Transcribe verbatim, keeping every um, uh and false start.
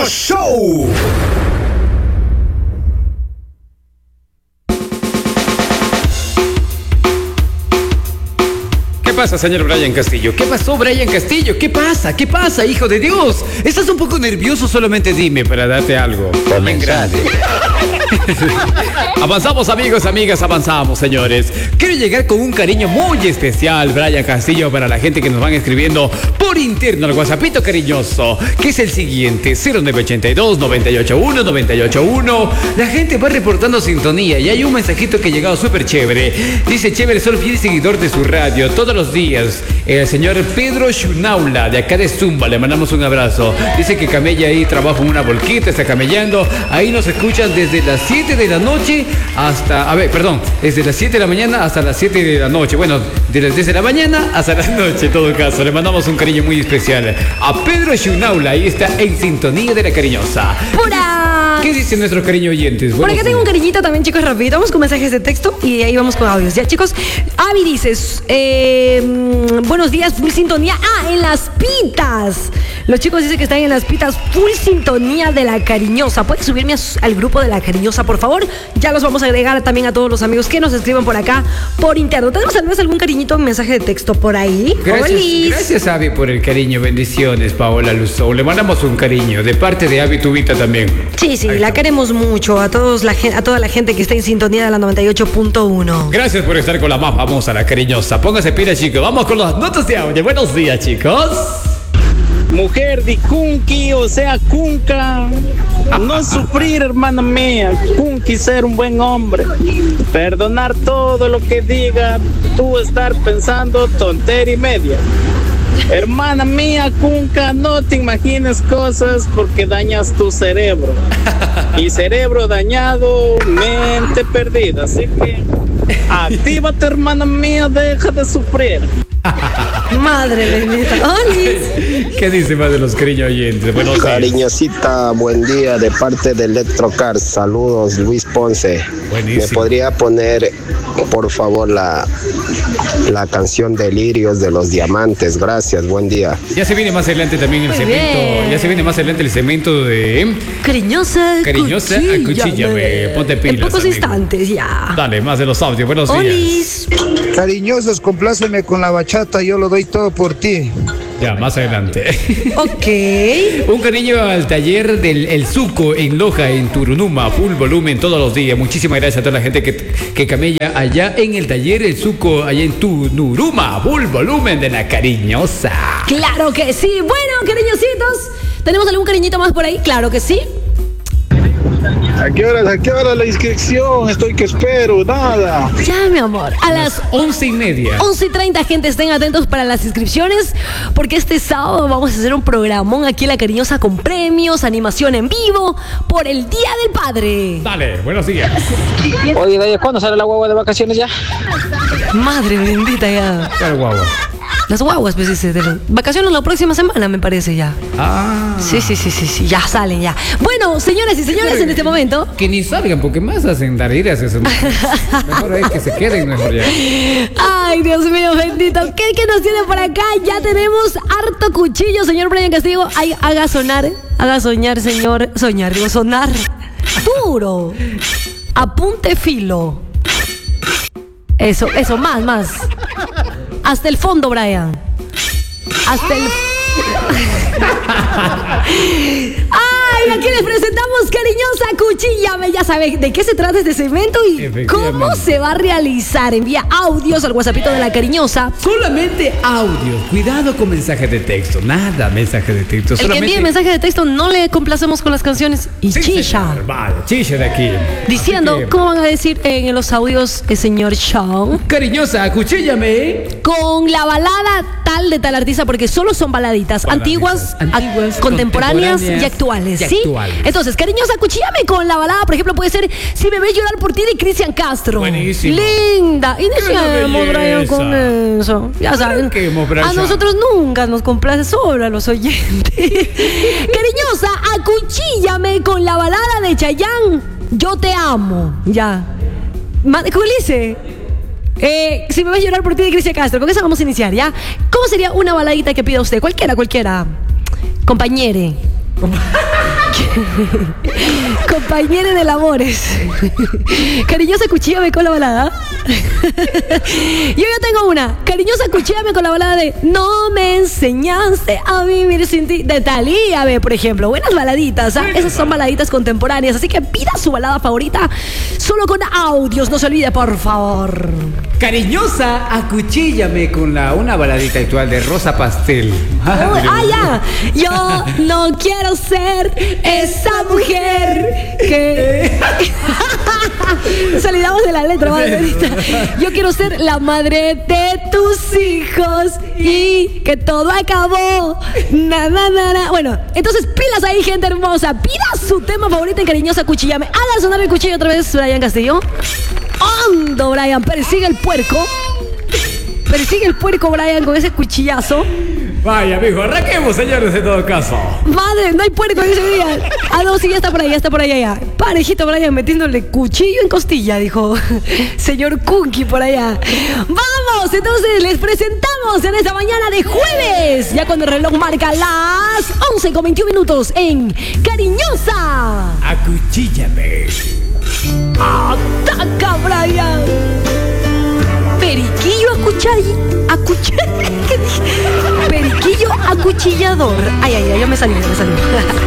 Show. ¿Qué pasa, señor Brian Castillo? ¿Qué pasó, Brian Castillo? ¿Qué pasa? ¿Qué pasa, hijo de Dios? ¿Estás un poco nervioso? Solamente dime para darte algo bien grande. Avanzamos, amigos, amigas, avanzamos, señores. Quiero llegar con un cariño muy especial, Brian Castillo, para la gente que nos van escribiendo por interno al WhatsAppito cariñoso, que es el siguiente: cero nueve ochenta y dos, noventa y ocho uno, noventa y ocho uno. La gente va reportando sintonía y hay un mensajito que ha llegado súper chévere. Dice: chévere, soy fiel seguidor de su radio todos los días. El señor Pedro Shunaula, de acá de Zumba, le mandamos un abrazo. Dice que camella ahí, trabaja en una volquita, está camellando. Ahí nos escuchan desde las siete de la noche hasta, a ver, perdón, desde las siete de la mañana hasta las siete de la noche. Bueno, desde, desde la mañana hasta la noche, en todo caso. Le mandamos un cariño muy especial a Pedro Shunaula. Ahí está en sintonía de la cariñosa. ¡Pura! ¿Qué dicen nuestros cariño oyentes? Por acá tengo un cariñito también, chicos, rapidito. Vamos con mensajes de texto y ahí vamos con audios. Ya, chicos. Avi dices, eh, buenos días, full sintonía. Ah, en las pitas. Los chicos dicen que están en las pitas, full sintonía de la cariñosa. ¿Puedes subirme a, al grupo de la cariñosa, por favor? Ya los vamos a agregar también a todos los amigos que nos escriban por acá, por interno. ¿Tenemos tal vez algún cariñito en mensaje de texto por ahí? Gracias, gracias, Avi, por el cariño. Bendiciones, Paola Luzó. Le mandamos un cariño de parte de Avi Tubita también. Sí, sí, ahí la está. Queremos mucho a, todos la, a toda la gente que está en sintonía de la noventa y ocho punto uno. Gracias por estar con la más famosa, la cariñosa. Póngase pila, chicos. Vamos con las notas de audio. Buenos días, chicos. Mujer de Kunki, o sea, Kunka. No sufrir, hermana mía. Kunki, ser un buen hombre. Perdonar todo lo que diga. Tú estar pensando tontería y media. Hermana mía, Kunka, no te imagines cosas porque dañas tu cerebro. Y cerebro dañado, mente perdida. Así que actívate, hermana mía, deja de sufrir. Madre bendita. ¡Olis! ¿Qué dice más de los cariños oyentes? Bueno, cariñosita, buen día de parte de Electrocar. Saludos, Luis Ponce. Buenísimo. ¿Me podría poner, por favor, la, la canción de Lirios de los Diamantes? Gracias, buen día. Ya se viene más adelante también el Muy cemento. bien. Ya se viene más adelante el cemento de Cariñosa, Cariñosa, acuchíllame. Ponte pilas, en pocos amigo. instantes, ya. Dale, más de los audios. Buenos Olis. días. Cariñosos, compláceme con la bachata, yo lo doy todo por ti. Ya, más adelante. Ok. Un cariño al taller del El Suco en Loja, en Turunuma, full volumen todos los días. Muchísimas gracias a toda la gente que, que camella allá en el taller El Suco, allá en Turunuma, full volumen de la cariñosa. Claro que sí. Bueno, cariñositos, ¿tenemos algún cariñito más por ahí? Claro que sí. ¿A qué hora, a qué hora la inscripción? Estoy que espero, nada. Ya, mi amor. A las once y media. once y treinta, gente, estén atentos para las inscripciones, porque este sábado vamos a hacer un programón aquí en La Cariñosa con premios, animación en vivo, por el Día del Padre. Dale, buenos días. Oye, ¿de cuándo sale la guagua de vacaciones ya? Madre bendita, ya. Claro, guagua. Las guaguas, pues, dice, de las vacaciones la próxima semana, me parece, ya. Ah. Sí, sí, sí, sí, sí, ya salen, ya. Bueno, señoras y señores, en este momento... Que ni salgan, porque más hacen dar iras eso. Mejor es que se queden, mejor ya. Ay, Dios mío, bendito. ¿Qué, qué nos tiene por acá? Ya tenemos harto cuchillo, señor Brian Castillo. Ay, haga sonar, haga soñar, señor. Soñar, digo, sonar. Duro. Apunte filo. Eso, eso, más, más. Hasta el fondo, Brian. Hasta el... Ay, aquí les presentamos Cariñosa Cuchíllame. Ya saben de qué se trata este segmento y cómo se va a realizar. Envía audios al WhatsAppito de La Cariñosa. Solamente audio. Cuidado con mensajes de texto. Nada, mensaje de texto. El solamente... que envíe mensaje de texto no le complacemos con las canciones. Y sí, chicha. Señor. Vale, chicha de aquí. Diciendo, que... ¿cómo van a decir en los audios el señor Sean? Cariñosa, cuchíllame. Con la balada tal de tal artista, porque solo son baladitas, baladitas. Antiguas, antiguas a, contemporáneas, contemporáneas y actuales, y ¿sí? actuales. Entonces, cariñosa, cuchíllame con la balada, por ejemplo, puede ser Si me ves llorar por ti de Cristian Castro. Buenísimo. Linda. Iniciamos, Brian, con eso. Ya saben. A nosotros nunca nos complace solo a los oyentes. Cariñosa, acuchíllame con la balada de Chayanne, Yo te amo. Ya. ¿Cómo le dice? Eh, si me vas a llorar por ti de Cristian Castro, con eso vamos a iniciar, ¿ya? ¿Cómo sería una baladita que pida usted? Cualquiera, cualquiera. Compañere. Compañera de labores. Cariñosa, cuchíllame con la balada. Yo ya tengo una. Cariñosa, cuchíllame con la balada de No me enseñaste a vivir sin ti, de Thalía, ve, por ejemplo. Buenas baladitas, ¿ah? Esas son baladitas contemporáneas. Así que pida su balada favorita solo con audios. No se olvide, por favor. Cariñosa, acuchíllame con la una baladita actual de Rosa Pastel. Oh, ah, ya. Yo no quiero ser esa mujer que... Salidamos de la letra, madrecita. Yo quiero ser la madre de tus hijos y que todo acabó. Na, na, na, na. Bueno, entonces pilas ahí, gente hermosa. Pida su tema favorito en Cariñosa, cuchíllame. Haga sonar el cuchillo otra vez, Brian Castillo. Hondo, Brian, persigue el puerco. Persigue el puerco, Brian, con ese cuchillazo. Vaya, mijo, arranquemos, señores, en todo caso. Madre, no hay puerco en ese día. Ah, no, sí, ya está por ahí, ya está por allá, ya. Parejito, Brian, metiéndole cuchillo en costilla, dijo señor Kunki por allá. Vamos, entonces les presentamos en esta mañana de jueves, ya cuando el reloj marca las once con veintiún minutos en Cariñosa. Acuchíllame. ¡Ataca, Brian! Periquillo acuchillador. Acuch... ¿Qué dije? Periquillo acuchillador. Ay, ay, ay, ya me salió, ya me salió.